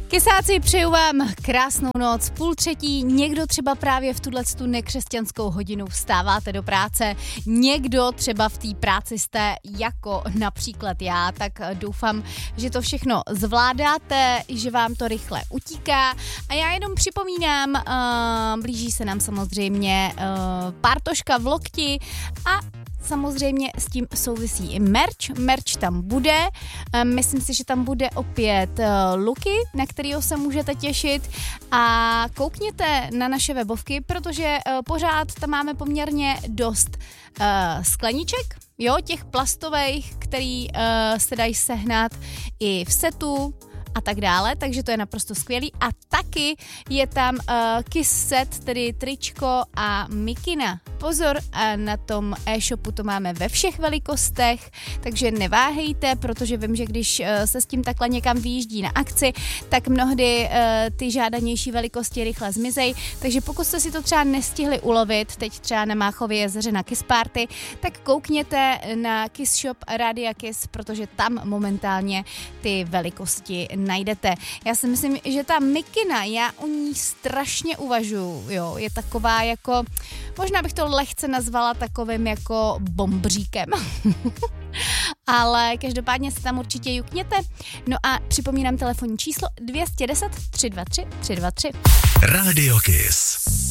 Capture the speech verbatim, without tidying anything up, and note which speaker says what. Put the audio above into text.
Speaker 1: Kysáci, přeju vám krásnou noc, půl třetí, někdo třeba právě v tuhletu nekřesťanskou hodinu vstáváte do práce, někdo třeba v té práci jste jako například já, tak doufám, že to všechno zvládáte, že vám to rychle utíká a já jenom připomínám, uh, blíží se nám samozřejmě uh, pártoška v lokti a samozřejmě s tím souvisí i merch. Merch tam bude. Myslím si, že tam bude opět Luky, na kterýho se můžete těšit. A koukněte na naše webovky, protože pořád tam máme poměrně dost uh, skleniček, jo, těch plastových, který uh, se dají sehnat i v setu a tak dále, takže to je naprosto skvělý. A taky je tam uh, Kiss set, tedy tričko a mikina. Pozor, uh, na tom e-shopu to máme ve všech velikostech, takže neváhejte, protože vím, že když uh, se s tím takhle někam vyjíždí na akci, tak mnohdy uh, ty žádanější velikosti rychle zmizej, takže pokud jste si to třeba nestihli ulovit, teď třeba na Máchově jezeře na Kiss Party, tak koukněte na Kiss Shop Rádia Kiss, protože tam momentálně ty velikosti najdete. Já si myslím, že ta mikina, já o ní strašně uvažuju, jo, je taková jako, možná bych to lehce nazvala takovým jako bombříkem. Ale každopádně se tam určitě jukněte. No a připomínám telefonní číslo dvě deset tři dva tři tři dva tři.
Speaker 2: Radio Kiss.